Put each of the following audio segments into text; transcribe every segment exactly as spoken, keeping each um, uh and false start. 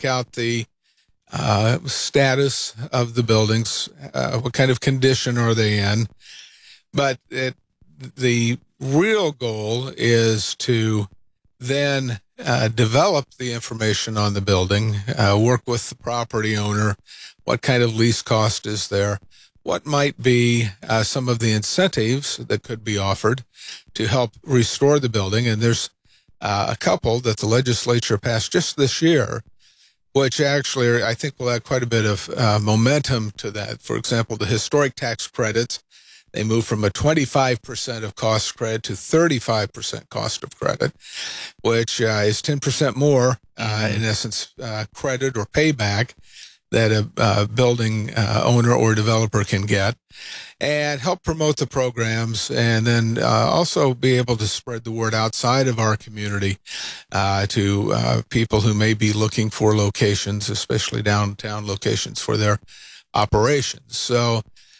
out the uh, status of the buildings, uh, what kind of condition are they in. But it, the real goal is to then uh, develop the information on the building, uh, work with the property owner. What kind of lease cost is there? What might be uh, some of the incentives that could be offered to help restore the building? And there's uh, a couple that the legislature passed just this year, which actually I think will add quite a bit of uh, momentum to that. For example, the historic tax credits, they moved from a twenty-five percent of cost credit to thirty-five percent cost of credit, which uh, is ten percent more, uh, in essence, uh, credit or payback that a uh, building uh, owner or developer can get, and help promote the programs, and then uh, also be able to spread the word outside of our community uh, to uh, people who may be looking for locations, especially downtown locations for their operations. So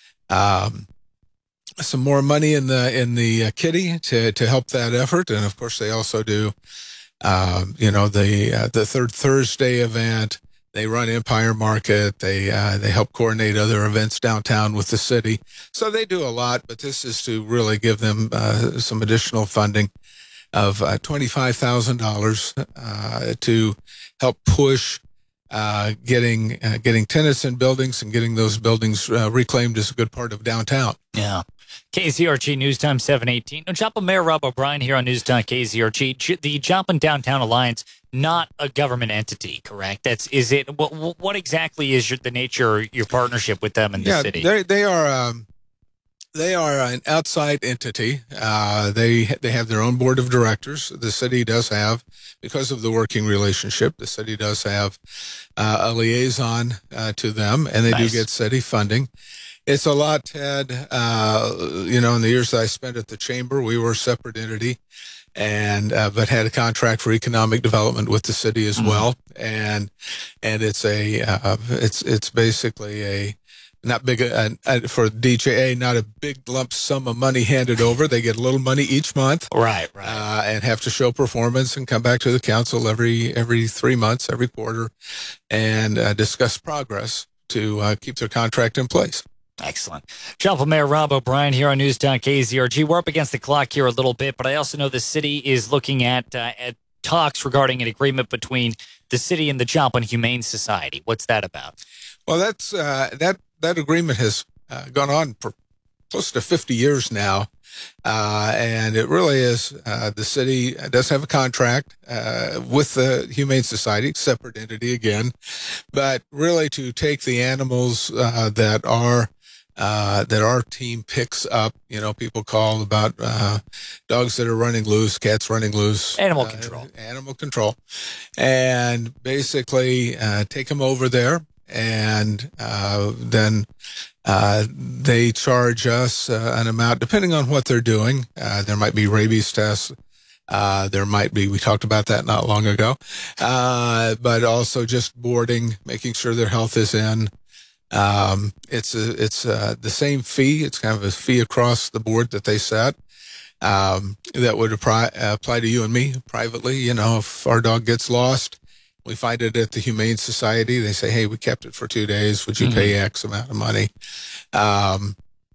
um, some more money in the in the uh, kitty to, to help that effort. And, of course, they also do, um, you know, the uh, the Third Thursday event. They run Empire Market. They uh, they help coordinate other events downtown with the city. So they do a lot, but this is to really give them uh, some additional funding of uh, twenty-five thousand dollars uh, to help push uh, getting uh, getting tenants in buildings and getting those buildings uh, reclaimed as a good part of downtown. Yeah. K Z R G News Time seven eighteen. No, Joplin Mayor Rob O'Brien here on News Time K Z R G. The Joplin Downtown Alliance, not a government entity, correct? That's is it. What, what exactly is your, the nature of your partnership with them in the yeah, city? they they are um, they are an outside entity. Uh, they they have their own board of directors. The city does have, because of the working relationship, the city does have uh, a liaison uh, to them, and they Nice. do get city funding. It's a lot, Ted. Uh, you know, in the years that I spent at the chamber, we were a separate entity, and uh, but had a contract for economic development with the city as Mm-hmm. well. And and it's a uh, it's it's basically a not big uh, uh, for D J A, not a big lump sum of money handed over. They get a little money each month, Right, right. uh, and have to show performance and come back to the council every every three months, every quarter, and uh, discuss progress to uh, keep their contract in place. Excellent. Joplin Mayor Rob O'Brien here on Newstown K Z R G. We're up against the clock here a little bit, but I also know the city is looking at, uh, at talks regarding an agreement between the city and the Joplin Humane Society. What's that about? Well, that's uh, that that agreement has uh, gone on for close to fifty years now, uh, and it really is. Uh, the city does have a contract uh, with the Humane Society, separate entity again, but really to take the animals uh, that are. Uh, that our team picks up, you know, people call about uh, dogs that are running loose, cats running loose. Animal uh, control. Animal control. And basically uh, take them over there, and uh, then uh, they charge us uh, an amount, depending on what they're doing. Uh, there might be rabies tests. Uh, there might be, we talked about that not long ago, uh, but also just boarding, making sure their health is in. Um, it's a, it's uh, the same fee. It's kind of a fee across the board that they set, um, that would apply, apply to you and me privately. You know, if our dog gets lost, we find it at the Humane Society. They say, hey, we kept it for two days. Would you mm-hmm. pay X amount of money? Um,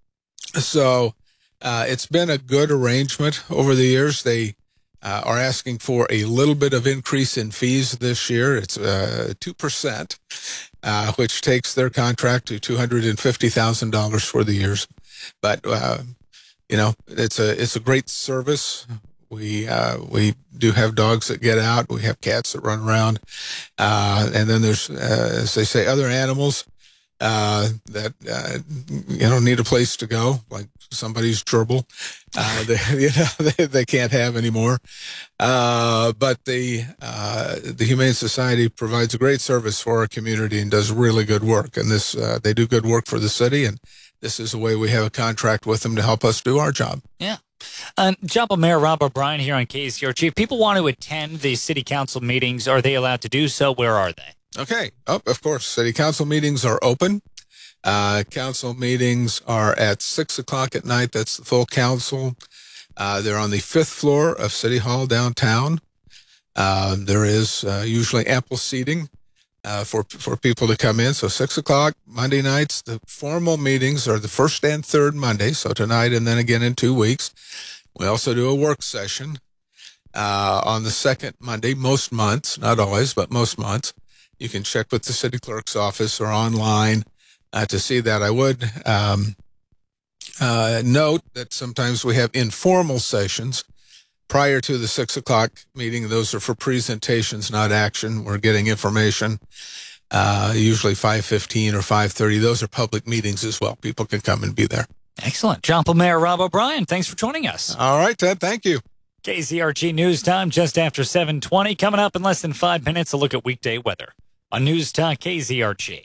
so, uh, it's been a good arrangement over the years. They, Uh, are asking for a little bit of increase in fees this year. It's uh, two percent, uh, which takes their contract to two hundred fifty thousand dollars for the years. But, uh, you know, it's a it's a great service. We uh, we do have dogs that get out. We have cats that run around. Uh, and then there's, uh, as they say, other animals uh, that, uh, you know, need a place to go, like somebody's gerbil. Uh, they, you know, they, they can't have anymore. Uh, but the, uh, the Humane Society provides a great service for our community and does really good work. And this, uh, they do good work for the city. And this is a way we have a contract with them to help us do our job. Yeah. Uh, Joplin Mayor Rob O'Brien here on K Z R G. If people want to attend the city council meetings, are they allowed to do so? Where are they? Okay. Oh, of course. City council meetings are open. Uh, council meetings are at six o'clock at night. That's the full council. Uh, they're on the fifth floor of City Hall downtown. Uh, there is uh, usually ample seating. uh, for for people to come in. So six o'clock Monday nights. The formal meetings are the first and third Monday. So tonight and then again in two weeks. We also do a work session uh, on the second Monday, most months, not always, but most months. You can check with the city clerk's office or online uh, to see that. I would um, uh, note that sometimes we have informal sessions prior to the six o'clock meeting. Those are for presentations, not action. We're getting information, uh, usually five fifteen or five thirty. Those are public meetings as well. People can come and be there. Excellent. Joplin Mayor Rob O'Brien, thanks for joining us. All right, Ted, thank you. K Z R G News Time just after seven twenty. Coming up in less than five minutes, a look at weekday weather on News Talk K Z R G.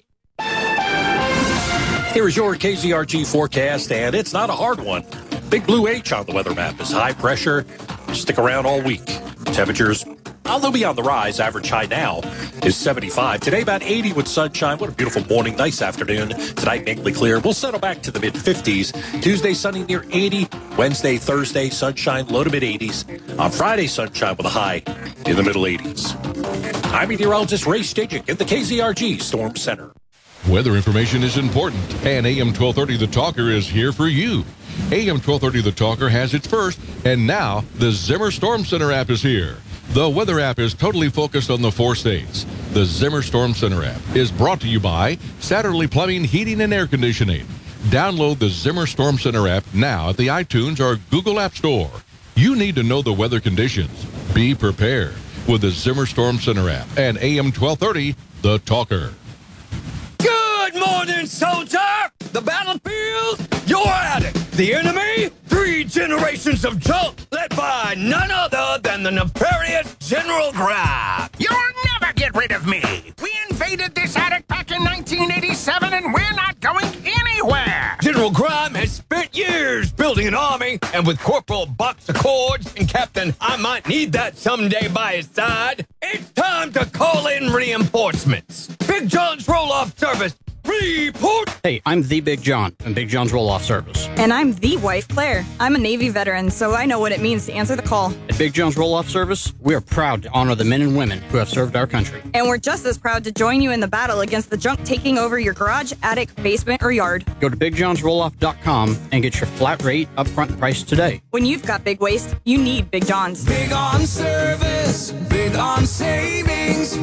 Here is your K Z R G forecast, and it's not a hard one. Big blue H on the weather map is high pressure. Stick around all week. Temperatures, although be on the rise, average high now is seventy-five. Today, about eighty with sunshine. What a beautiful morning. Nice afternoon. Tonight, mainly clear. We'll settle back to the mid-fifties. Tuesday, sunny near eighty. Wednesday, Thursday, sunshine, low to mid-eighties. On Friday, sunshine with a high in the middle eighties. I'm meteorologist Ray Stajic in the K Z R G Storm Center. Weather information is important, and A M twelve thirty The Talker is here for you. A M twelve thirty The Talker has its first, and now the Zimmer Storm Center app is here. The weather app is totally focused on the four states. The Zimmer Storm Center app is brought to you by Satterley Plumbing, Heating, and Air Conditioning. Download the Zimmer Storm Center app now at the iTunes or Google App Store. You need to know the weather conditions. Be prepared with the Zimmer Storm Center app and A M twelve thirty The Talker. Good morning, soldier! The battlefield, you're at it! The enemy, three generations of junk led by none other than the nefarious General Grime. You'll never get rid of me! We invaded this attic back in nineteen eighty-seven and we're not going anywhere! General Grime has spent years building an army, and with Corporal Box Accords and Captain I might need that someday by his side, it's time to call in reinforcements. Big John's roll-off service. Report! Hey, I'm the Big John from Big John's Roll-Off Service. And I'm the wife, Claire. I'm a Navy veteran, so I know what it means to answer the call. At Big John's Roll-Off Service, we are proud to honor the men and women who have served our country. And we're just as proud to join you in the battle against the junk taking over your garage, attic, basement, or yard. Go to big johns roll off dot com and get your flat rate upfront price today. When you've got big waste, you need Big John's. Big on service, big on savings,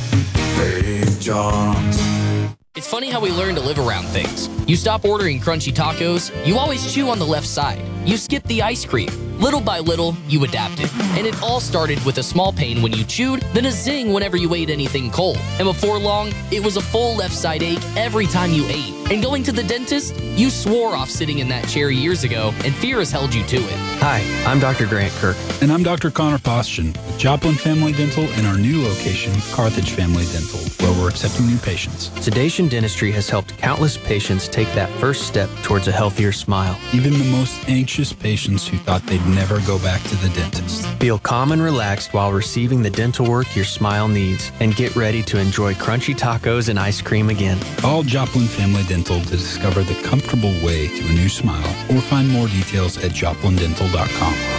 Big John's. It's funny how we learn to live around things. You stop ordering crunchy tacos, you always chew on the left side. You skip the ice cream. Little by little, you adapted. And it all started with a small pain when you chewed, then a zing whenever you ate anything cold. And before long, it was a full left side ache every time you ate. And going to the dentist, you swore off sitting in that chair years ago, and fear has held you to it. Hi, I'm Doctor Grant Kirk. And I'm Doctor Connor Postian with Joplin Family Dental in our new location, Carthage Family Dental, where we're accepting new patients. Sedation Dentistry has helped countless patients take that first step towards a healthier smile. Even the most anxious patients who thought they'd never go back to the dentist. Feel calm and relaxed while receiving the dental work your smile needs, and get ready to enjoy crunchy tacos and ice cream again. Call Joplin Family Dental to discover the comfortable way to a new smile, or find more details at joplin dental dot com.